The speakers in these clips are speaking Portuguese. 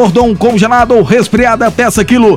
Bordão congelado ou resfriada, peça quilo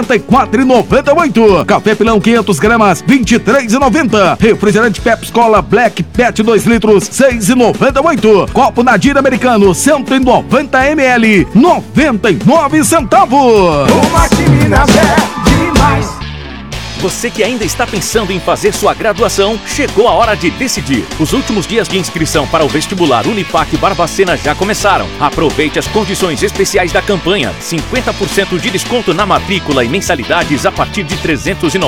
54,98. Café Pilão 500 gramas, 23,90. Refrigerante Pepsi Cola Black Pet 2 litros, 6,98. Copo Nadir americano, 190 ml, 99 centavos. Uma de Minas é demais. Você que ainda está pensando em fazer sua graduação, chegou a hora de decidir. Os últimos dias de inscrição para o vestibular Unipac Barbacena já começaram. Aproveite as condições especiais da campanha. 50% de desconto na matrícula e mensalidades a partir de R$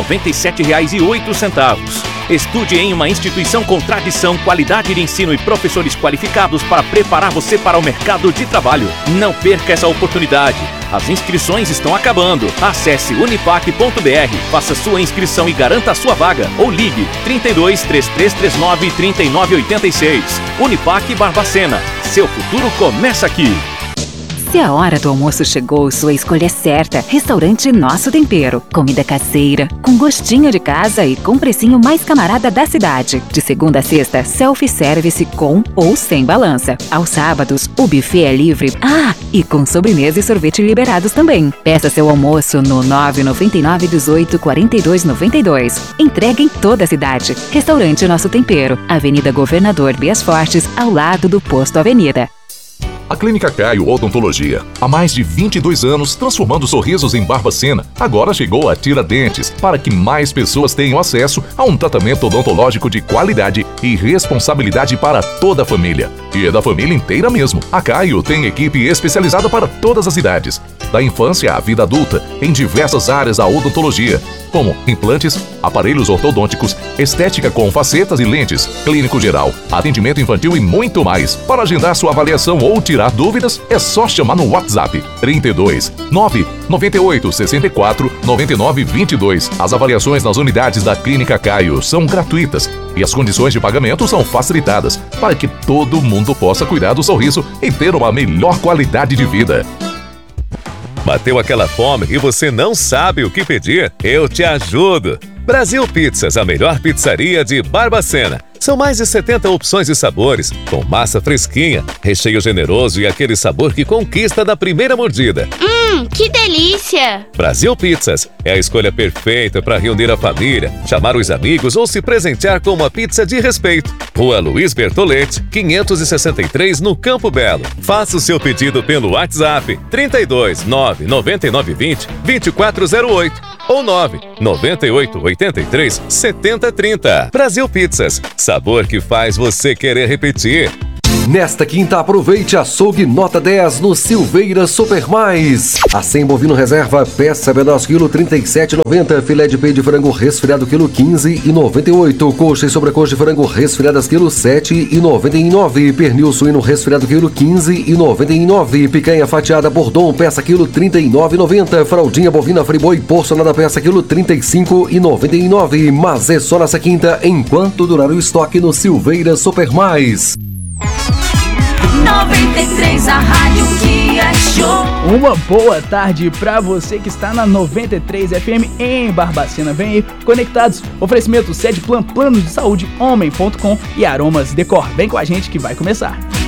397,08. Estude em uma instituição com tradição, qualidade de ensino e professores qualificados para preparar você para o mercado de trabalho. Não perca essa oportunidade. As inscrições estão acabando. Acesse unipac.br, faça sua inscrição e garanta a sua vaga. Ou ligue 32 3339 3986. Unipac Barbacena. Seu futuro começa aqui. Se a hora do almoço chegou, sua escolha é certa. Restaurante Nosso Tempero. Comida caseira, com gostinho de casa e com precinho mais camarada da cidade. De segunda a sexta, self-service com ou sem balança. Aos sábados, o buffet é livre. E com sobremesa e sorvete liberados também. Peça seu almoço no 999 18 42 92. Entrega em toda a cidade. Restaurante Nosso Tempero. Avenida Governador Bias Fortes, ao lado do Posto Avenida. A Clínica Caio Odontologia, há mais de 22 anos transformando sorrisos em Barbacena, agora chegou a Tiradentes, para que mais pessoas tenham acesso a um tratamento odontológico de qualidade e responsabilidade para toda a família. E é da família inteira mesmo. A Caio tem equipe especializada para todas as idades, da infância à vida adulta, em diversas áreas da odontologia, como implantes, aparelhos ortodônticos, estética com facetas e lentes, clínico geral, atendimento infantil e muito mais. Para agendar sua avaliação ou tirar dúvidas, é só chamar no WhatsApp 32 998 64 99 22. As avaliações nas unidades da Clínica Caio são gratuitas e as condições de pagamento são facilitadas para que todo mundo possa cuidar do sorriso e ter uma melhor qualidade de vida. Bateu aquela fome e você não sabe o que pedir? Eu te ajudo! Brasil Pizzas, a melhor pizzaria de Barbacena. São mais de 70 opções e sabores, com massa fresquinha, recheio generoso e aquele sabor que conquista da primeira mordida. Que delícia! Brasil Pizzas é a escolha perfeita para reunir a família, chamar os amigos ou se presentear com uma pizza de respeito. Rua Luiz Bertoletti, 563, no Campo Belo. Faça o seu pedido pelo WhatsApp 32 999 20 2408 ou 998 83 7030. Brasil Pizzas, sabor que faz você querer repetir. Nesta quinta, aproveite açougue nota 10 no Silveira Super Mais. Acém bovino reserva, peça pedaço quilo 37,90. Filé de peito de frango resfriado quilo 15,98. Coxa e sobrecoxa de frango resfriadas quilo 7,99. Pernil suíno resfriado quilo 15,99. Picanha fatiada Bordon, peça quilo 39,90. Fraldinha bovina friboi porcionada, peça quilo 35,99. Mas é só nessa quinta, enquanto durar o estoque no Silveira Super Mais. 93, a rádio que é show. Uma boa tarde pra você que está na 93 FM em Barbacena. Vem aí, conectados. Oferecimento Sedplan, planos de saúde, homem.com e Aromas Decor. Vem com a gente que vai começar.